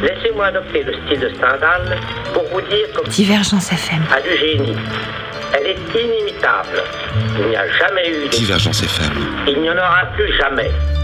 Laissez-moi adopter le style de Stendhal pour vous dire comme Divergence FM. a du génie. Elle est inimitable. Il n'y a jamais eu de... Divergence FM. Il n'y en aura plus jamais.